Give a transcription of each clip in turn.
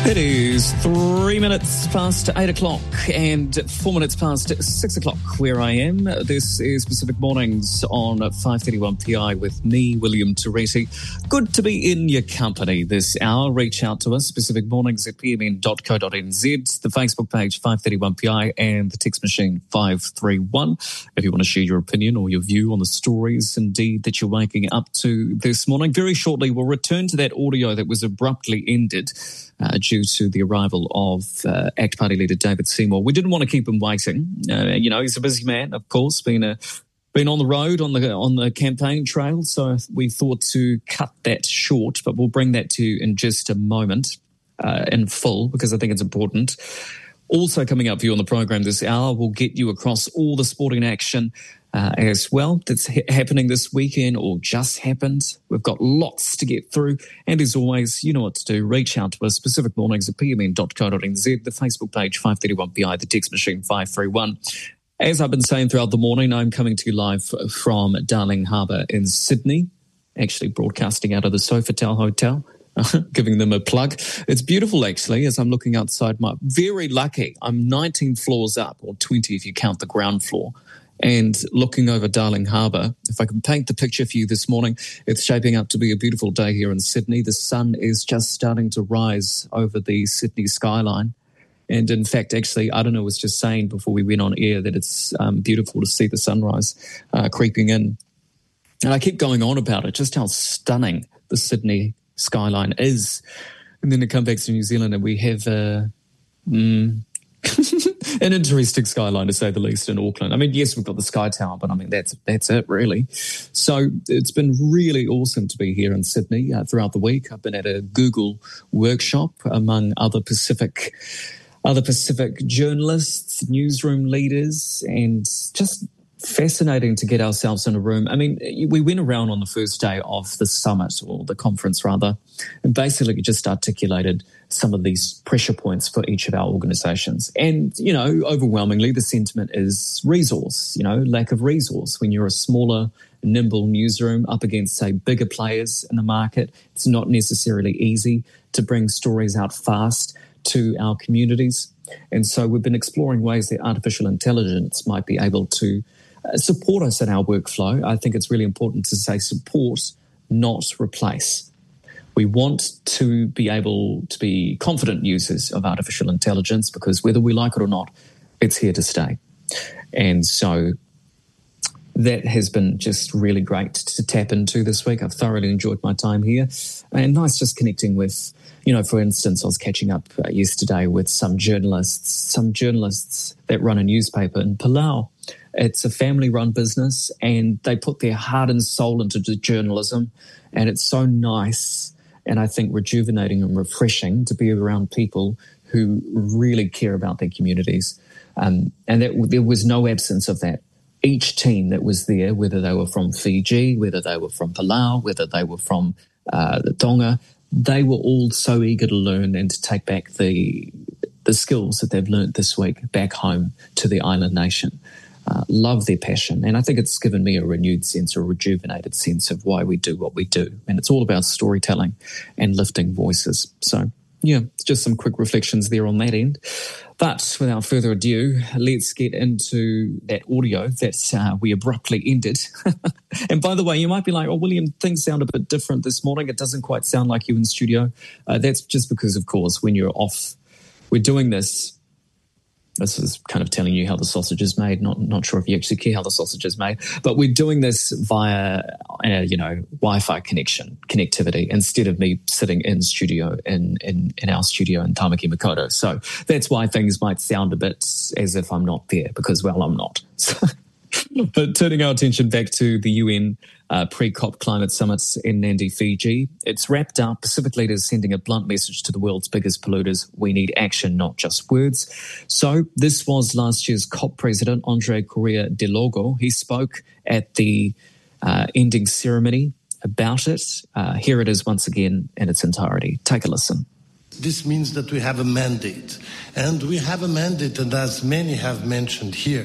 It is 3 minutes past 8 o'clock and 4 minutes past 6 o'clock where I am. This is Pacific Mornings on 531 PI with me, William Teresi. Good to be in your company this hour. Reach out to us, Pacific Mornings at pmn.co.nz, the Facebook page 531 PI and the text machine 531. If you want to share your opinion or your view on the stories indeed that you're waking up to this morning. Very shortly, we'll return to that audio that was abruptly ended due to the arrival of ACT Party leader David Seymour. We didn't want to keep him waiting. He's a busy man, of course, been on the road on the campaign trail, so we thought to cut that short, but we'll bring that to you in just a moment in full because I think it's important. Also coming up for you on the program this hour, we'll get you across all the sporting action as well that's happening this weekend or just happened. We've got lots to get through. And as always, you know what to do. Reach out to us, Pacific Mornings at pmn.co.nz, the Facebook page 531PI, the text machine 531. As I've been saying throughout the morning, I'm coming to you live from Darling Harbour in Sydney, actually broadcasting out of the Sofitel Hotel. Giving them a plug. It's beautiful, actually, as I'm looking outside. Very lucky. I'm 19 floors up, or 20 if you count the ground floor, and looking over Darling Harbour. If I can paint the picture for you this morning, it's shaping up to be a beautiful day here in Sydney. The sun is just starting to rise over the Sydney skyline. And in fact, actually, I was just saying before we went on air that it's beautiful to see the sunrise creeping in. And I keep going on about it, just how stunning the Sydney skyline is. And then to come back to New Zealand and we have an interesting skyline to say the least in Auckland. I mean, yes, we've got the Sky Tower, but I mean, that's it really. So it's been really awesome to be here in Sydney throughout the week. I've been at a Google workshop among other Pacific journalists, newsroom leaders, and just fascinating to get ourselves in a room. I mean, we went around on the first day of the summit, or the conference rather, and basically just articulated some of these pressure points for each of our organisations. And, overwhelmingly the sentiment is resource, lack of resource. When you're a smaller, nimble newsroom up against, say, bigger players in the market, it's not necessarily easy to bring stories out fast to our communities. And so we've been exploring ways that artificial intelligence might be able to support us in our workflow. I think it's really important to say support, not replace. We want to be able to be confident users of artificial intelligence because whether we like it or not, it's here to stay. And so that has been just really great to tap into this week. I've thoroughly enjoyed my time here. And nice just connecting with, for instance, I was catching up yesterday with some journalists that run a newspaper in Palau. It's a family-run business, and they put their heart and soul into journalism, and it's so nice and I think rejuvenating and refreshing to be around people who really care about their communities. And that there was no absence of that. Each team that was there, whether they were from Fiji, whether they were from Palau, whether they were from the Tonga, they were all so eager to learn and to take back the skills that they've learned this week back home to the island nation. Love their passion. And I think it's given me a renewed sense, or a rejuvenated sense of why we do what we do. And it's all about storytelling and lifting voices. So, just some quick reflections there on that end. But without further ado, let's get into that audio that we abruptly ended. And by the way, you might be like, William, things sound a bit different this morning. It doesn't quite sound like you in studio. That's just because, of course, when you're off, we're doing this. This is kind of telling you how the sausage is made. Not sure if you actually care how the sausage is made, but we're doing this via, Wi-Fi connectivity instead of me sitting in studio in our studio in Tamaki Makaurau. So that's why things might sound a bit as if I'm not there because, I'm not. But turning our attention back to the UN pre-COP climate summits in Nadi, Fiji, it's wrapped up. Pacific leaders sending a blunt message to the world's biggest polluters. We need action, not just words. So this was last year's COP president, Andre Correa de Logo. He spoke at the ending ceremony about it. Here it is once again in its entirety. Take a listen. This means that we have a mandate. And we have a mandate, and as many have mentioned here,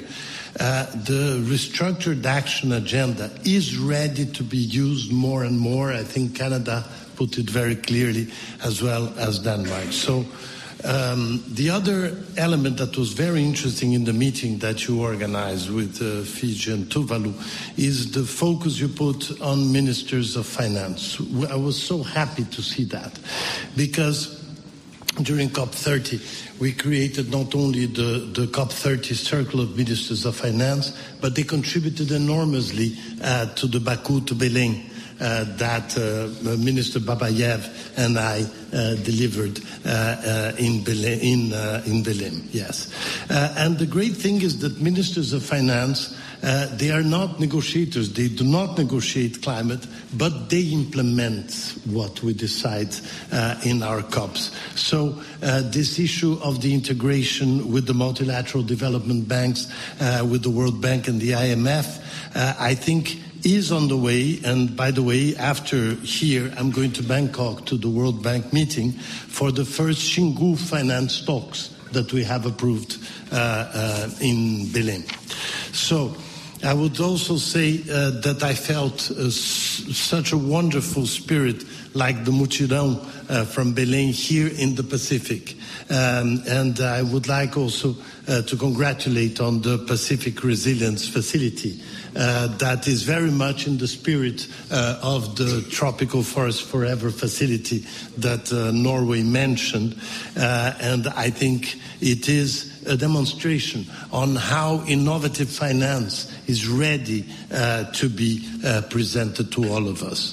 the restructured action agenda is ready to be used more and more. I think Canada put it very clearly, as well as Denmark. So the other element that was very interesting in the meeting that you organized with Fiji and Tuvalu is the focus you put on ministers of finance. I was so happy to see that, because during COP30, we created not only the COP30 Circle of Ministers of Finance, but they contributed enormously to the Baku to Belém that Minister Babayev and I delivered in Belém. Yes, and the great thing is that ministers of finance, they are not negotiators. They do not negotiate climate, but they implement what we decide in our COPs. So this issue of the integration with the multilateral development banks, with the World Bank and the IMF, I think is on the way. And by the way, after here, I'm going to Bangkok to the World Bank meeting for the first Xingu finance talks that we have approved in Belém. So I would also say that I felt such a wonderful spirit like the Mutirão from Belém here in the Pacific. And I would like also to congratulate on the Pacific Resilience Facility that is very much in the spirit of the Tropical Forest Forever facility that Norway mentioned. And I think it is a demonstration on how innovative finance is ready to be presented to all of us.